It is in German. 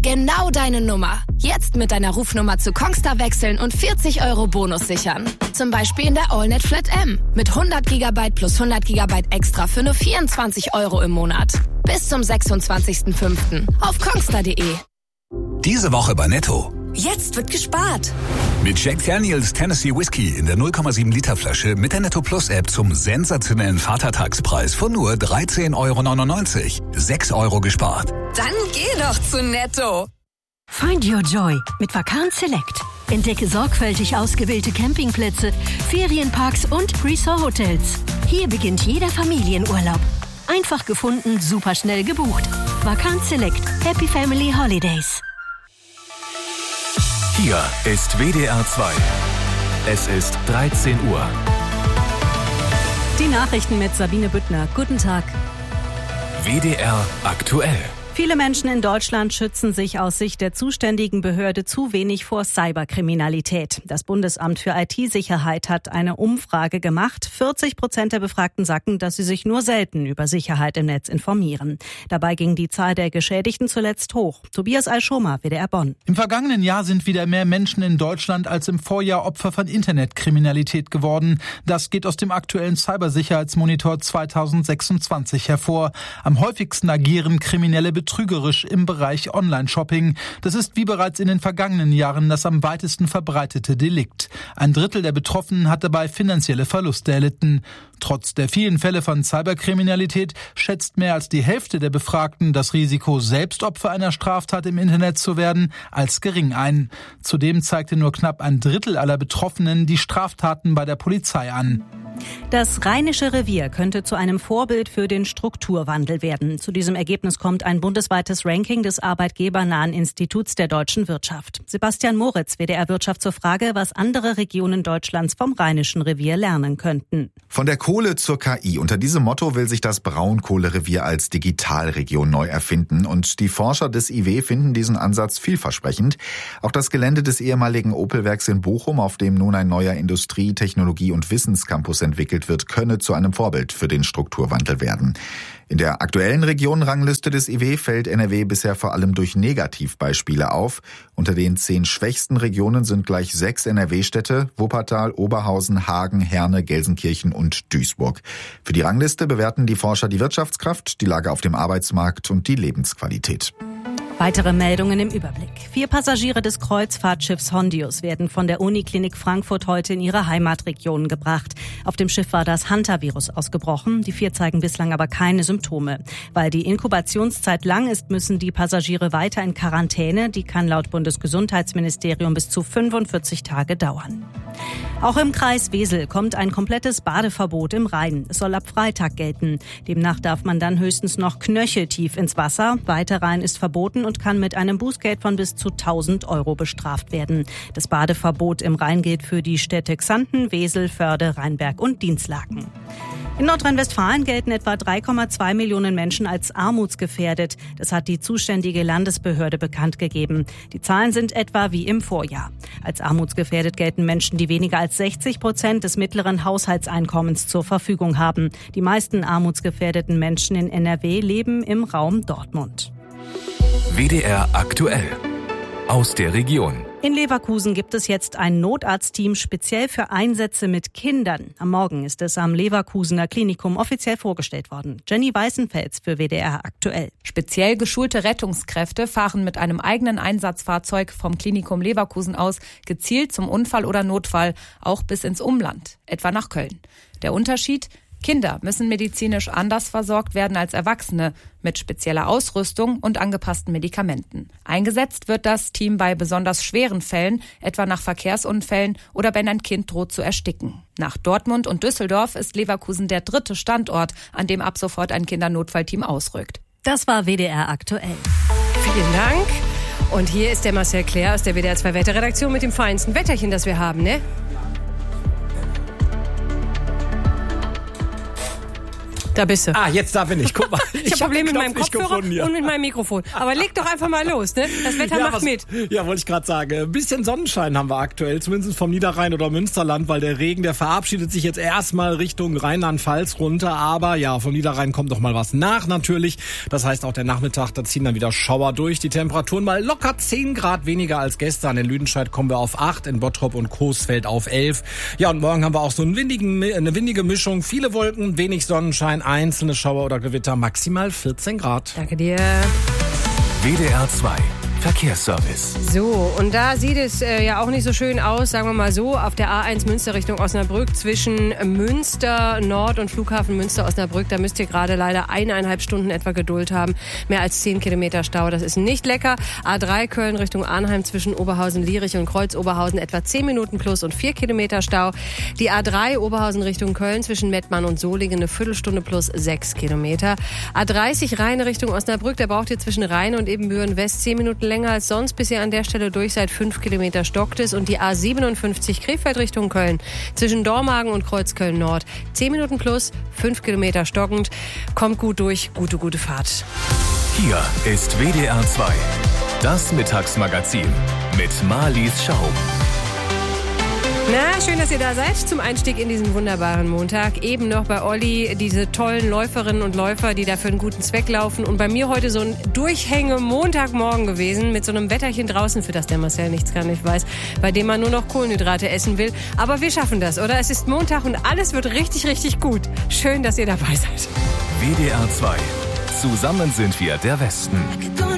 Genau deine Nummer. Jetzt mit deiner Rufnummer zu Kongstar wechseln und 40 € Bonus sichern. Zum Beispiel in der AllNet Flat M. Mit 100 GB plus 100 GB extra für nur 24 € im Monat. Bis zum 26.05. auf kongstar.de. Diese Woche bei Netto. Jetzt wird gespart. Mit Jack Daniels Tennessee Whiskey in der 0,7 Liter Flasche mit der Netto Plus App zum sensationellen Vatertagspreis von nur 13,99 €. 6 € gespart. Dann geh doch zu Netto. Find your joy mit Vacanz Select. Entdecke sorgfältig ausgewählte Campingplätze, Ferienparks und Resort-Hotels. Hier beginnt jeder Familienurlaub. Einfach gefunden, super schnell gebucht. Vacanz Select. Happy Family Holidays. Hier ist WDR 2. Es ist 13 Uhr. Die Nachrichten mit Sabine Büttner. Guten Tag. WDR aktuell. Viele Menschen in Deutschland schützen sich aus Sicht der zuständigen Behörde zu wenig vor Cyberkriminalität. Das Bundesamt für IT-Sicherheit hat eine Umfrage gemacht. 40% der Befragten sagten, dass sie sich nur selten über Sicherheit im Netz informieren. Dabei ging die Zahl der Geschädigten zuletzt hoch. Tobias Al-Schomer, WDR Bonn. Im vergangenen Jahr sind wieder mehr Menschen in Deutschland als im Vorjahr Opfer von Internetkriminalität geworden. Das geht aus dem aktuellen Cybersicherheitsmonitor 2026 hervor. Am häufigsten agieren Kriminelle betrügerisch im Bereich Online-Shopping. Das ist wie bereits in den vergangenen Jahren das am weitesten verbreitete Delikt. 1/3 der Betroffenen hat dabei finanzielle Verluste erlitten. Trotz der vielen Fälle von Cyberkriminalität schätzt mehr als die Hälfte der Befragten das Risiko, selbst Opfer einer Straftat im Internet zu werden, als gering ein. Zudem zeigte nur knapp 1/3 aller Betroffenen die Straftaten bei der Polizei an. Das Rheinische Revier könnte zu einem Vorbild für den Strukturwandel werden. Zu diesem Ergebnis kommt ein bundesweites Ranking des arbeitgebernahen Instituts der deutschen Wirtschaft. Sebastian Moritz, WDR Wirtschaft, zur Frage, was andere Regionen Deutschlands vom Rheinischen Revier lernen könnten. Von der Kohle zur KI. Unter diesem Motto will sich das Braunkohlerevier als Digitalregion neu erfinden. Und die Forscher des IW finden diesen Ansatz vielversprechend. Auch das Gelände des ehemaligen Opel-Werks in Bochum, auf dem nun ein neuer Industrie-, Technologie- und Wissenscampus entwickelt wird, könne zu einem Vorbild für den Strukturwandel werden. In der aktuellen Regionenrangliste des IW fällt NRW bisher vor allem durch Negativbeispiele auf. Unter den 10 schwächsten Regionen sind gleich 6 NRW-Städte: Wuppertal, Oberhausen, Hagen, Herne, Gelsenkirchen und Duisburg. Für die Rangliste bewerten die Forscher die Wirtschaftskraft, die Lage auf dem Arbeitsmarkt und die Lebensqualität. Weitere Meldungen im Überblick. 4 Passagiere des Kreuzfahrtschiffs Hondius werden von der Uniklinik Frankfurt heute in ihre Heimatregion gebracht. Auf dem Schiff war das Hantavirus ausgebrochen. Die 4 zeigen bislang aber keine Symptome. Weil die Inkubationszeit lang ist, müssen die Passagiere weiter in Quarantäne. Die kann laut Bundesgesundheitsministerium bis zu 45 Tage dauern. Auch im Kreis Wesel kommt ein komplettes Badeverbot im Rhein. Es soll ab Freitag gelten. Demnach darf man dann höchstens noch knöcheltief ins Wasser. Weiterrein ist verboten und kann mit einem Bußgeld von bis zu 1.000 € bestraft werden. Das Badeverbot im Rhein gilt für die Städte Xanten, Wesel, Förde, Rheinberg und Dinslaken. In Nordrhein-Westfalen gelten etwa 3,2 Millionen Menschen als armutsgefährdet. Das hat die zuständige Landesbehörde bekannt gegeben. Die Zahlen sind etwa wie im Vorjahr. Als armutsgefährdet gelten Menschen, die weniger als 60% des mittleren Haushaltseinkommens zur Verfügung haben. Die meisten armutsgefährdeten Menschen in NRW leben im Raum Dortmund. WDR aktuell. Aus der Region. In Leverkusen gibt es jetzt ein Notarztteam speziell für Einsätze mit Kindern. Am Morgen ist es am Leverkusener Klinikum offiziell vorgestellt worden. Jenny Weißenfels für WDR aktuell. Speziell geschulte Rettungskräfte fahren mit einem eigenen Einsatzfahrzeug vom Klinikum Leverkusen aus gezielt zum Unfall oder Notfall, auch bis ins Umland, etwa nach Köln. Der Unterschied: Kinder müssen medizinisch anders versorgt werden als Erwachsene, mit spezieller Ausrüstung und angepassten Medikamenten. Eingesetzt wird das Team bei besonders schweren Fällen, etwa nach Verkehrsunfällen oder wenn ein Kind droht zu ersticken. Nach Dortmund und Düsseldorf ist Leverkusen der 3. Standort, an dem ab sofort ein Kindernotfallteam ausrückt. Das war WDR aktuell. Vielen Dank. Und hier ist der Marcel Claire aus der WDR 2 Wetterredaktion mit dem feinsten Wetterchen, das wir haben, ne? Da bist du. Jetzt da bin ich. Guck mal. Ich habe Probleme mit meinem Kopfhörer und mit meinem Mikrofon. Aber leg doch einfach mal los, ne? Das Wetter macht mit. Ja, wollte ich gerade sagen. Ein bisschen Sonnenschein haben wir aktuell, zumindest vom Niederrhein oder Münsterland, weil der Regen, der verabschiedet sich jetzt erstmal Richtung Rheinland-Pfalz runter. Aber ja, vom Niederrhein kommt noch mal was nach natürlich. Das heißt auch der Nachmittag, da ziehen dann wieder Schauer durch. Die Temperaturen mal locker 10 Grad weniger als gestern. In Lüdenscheid kommen wir auf 8, in Bottrop und Coesfeld auf 11. Ja, und morgen haben wir auch so eine windige Mischung. Viele Wolken, wenig Sonnenschein, einzelne Schauer oder Gewitter, maximal 14 Grad. Danke dir. WDR 2 Verkehrsservice. So, und da sieht es ja auch nicht so schön aus, sagen wir mal so, auf der A1 Münster Richtung Osnabrück zwischen Münster Nord und Flughafen Münster Osnabrück. Da müsst ihr gerade leider 1,5 Stunden etwa Geduld haben. Mehr als 10 Kilometer Stau, das ist nicht lecker. A3 Köln Richtung Arnheim zwischen Oberhausen-Lierich und Kreuz-Oberhausen etwa 10 Minuten plus und 4 Kilometer Stau. Die A3 Oberhausen Richtung Köln zwischen Mettmann und Solingen eine Viertelstunde plus 6 Kilometer. A30 Rheine Richtung Osnabrück, da braucht ihr zwischen Rheine und Ebenbüren West 10 Minuten länger als sonst, bis ihr an der Stelle durch seid. 5 Kilometer stockt es. Und die A57 Krefeld Richtung Köln zwischen Dormagen und Kreuzköln Nord 10 Minuten plus, 5 Kilometer stockend. Kommt gut durch, gute Fahrt. Hier ist WDR 2, das Mittagsmagazin mit Marlies Schau. Na, schön, dass ihr da seid zum Einstieg in diesen wunderbaren Montag. Eben noch bei Olli diese tollen Läuferinnen und Läufer, die da für einen guten Zweck laufen. Und bei mir heute so ein Durchhänge-Montagmorgen gewesen mit so einem Wetterchen draußen, für das der Marcel nichts kann, ich weiß, bei dem man nur noch Kohlenhydrate essen will. Aber wir schaffen das, oder? Es ist Montag und alles wird richtig, richtig gut. Schön, dass ihr dabei seid. WDR 2. Zusammen sind wir der Westen.